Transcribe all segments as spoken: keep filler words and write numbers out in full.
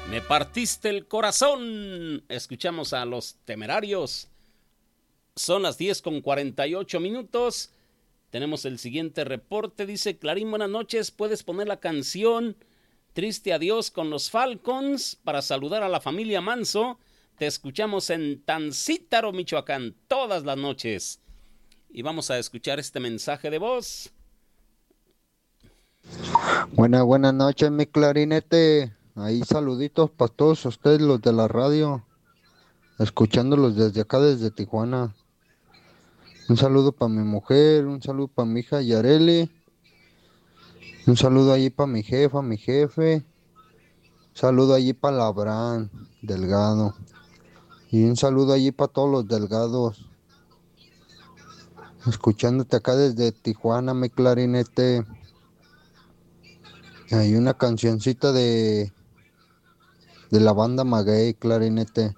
Me partiste el corazón. Escuchamos a Los Temerarios. Son las diez con cuarenta y ocho minutos. Tenemos el siguiente reporte. Dice Clarín, buenas noches. ¿Puedes poner la canción Triste Adiós con los Falcons para saludar a la familia Manso? Te escuchamos en Tancítaro, Michoacán, todas las noches. Y vamos a escuchar este mensaje de voz. Buenas, buenas noches, mi clarinete. Ahí saluditos para todos ustedes, los de la radio, escuchándolos desde acá, desde Tijuana. Un saludo para mi mujer, un saludo para mi hija Yareli, un saludo allí para mi jefa, mi jefe, un saludo allí para Labran Delgado y un saludo allí para todos los delgados, escuchándote acá desde Tijuana, mi clarinete. Hay una cancioncita de, de la banda Maguey, clarinete.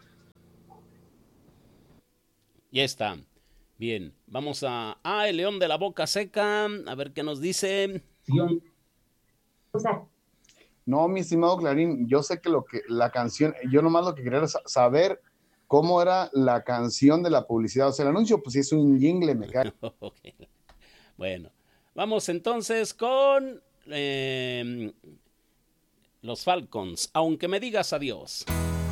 Ya está. Bien, vamos a... Ah, el León de la Boca Seca. A ver qué nos dice. No, mi estimado Clarín, yo sé que lo que la canción, yo nomás lo que quería era sa- saber cómo era la canción de la publicidad. O sea, el anuncio, pues sí es un jingle, me cae. Okay. Bueno, vamos entonces con eh, los Falcons. Aunque me digas adiós.